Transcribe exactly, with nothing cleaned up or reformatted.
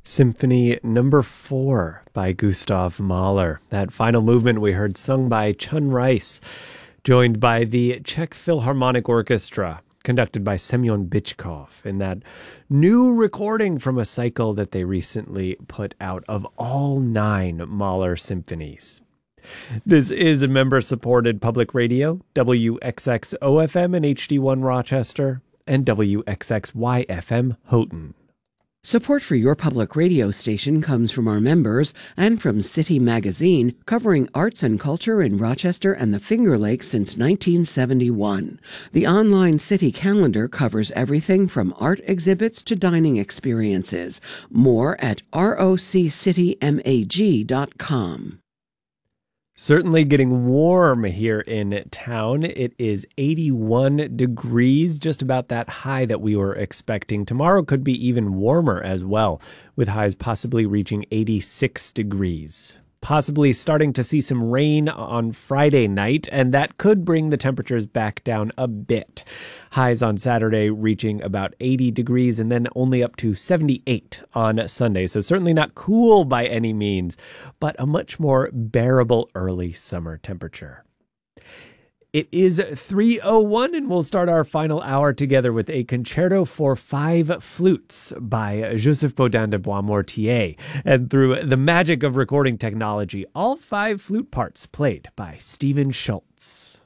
Symphony Number Four by Gustav Mahler. That final movement we heard sung by Chun Rice, joined by the Czech Philharmonic Orchestra, conducted by Semyon Bychkov, in that new recording from a cycle that they recently put out of all nine Mahler symphonies. This is a member-supported public radio, W X X O F M and H D one Rochester, and W X X Y F M Houghton. Support for your public radio station comes from our members and from City Magazine, covering arts and culture in Rochester and the Finger Lakes since nineteen seventy-one. The online city calendar covers everything from art exhibits to dining experiences. More at roc city mag dot com. Certainly getting warm here in town. It is eighty-one degrees, just about that high that we were expecting. Tomorrow could be even warmer as well, with highs possibly reaching eighty-six degrees. Possibly starting to see some rain on Friday night, and that could bring the temperatures back down a bit. Highs on Saturday reaching about eighty degrees, and then only up to seventy-eight on Sunday. So certainly not cool by any means, but a much more bearable early summer temperature. It is three oh one, and we'll start our final hour together with a concerto for five flutes by Joseph Bodin de Boismortier. And through the magic of recording technology, all five flute parts played by Stephen Schultz.